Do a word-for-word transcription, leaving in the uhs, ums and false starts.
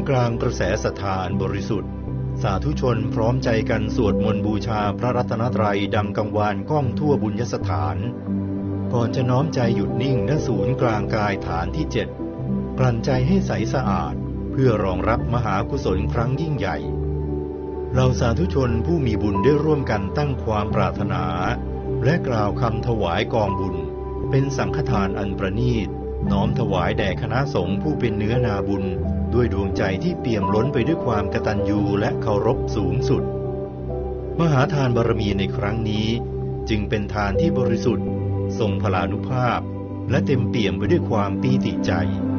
กลางกระแสศรัทธาอันบริสุทธิ์สาธุชนพร้อมใจกันสวดมนต์บูชาพระรัตนตรัยดังกังวานก้องทั่วบุญยสถานก่อนจะน้อมใจหยุดนิ่งณศูนย์กลางกายฐานที่เจ็ดกลั่นใจให้ใสสะอาดเพื่อรองรับมหากุศลครั้งยิ่งใหญ่เราสาธุชนผู้มีบุญได้ร่วมกันตั้งความปรารถนาและกล่าวคำถวายกองบุญเป็นสังฆทานอันประณีตน้อมถวายแด่คณะสงฆ์ผู้เป็นเนื้อนาบุญด้วยดวงใจที่เปี่ยมล้นไปด้วยความกตัญญูและเคารพสูงสุดมหาทานบารมีในครั้งนี้จึงเป็นทานที่บริสุทธิ์ทรงพลานุภาพและเต็มเปี่ยมไปด้วยความปีติใจ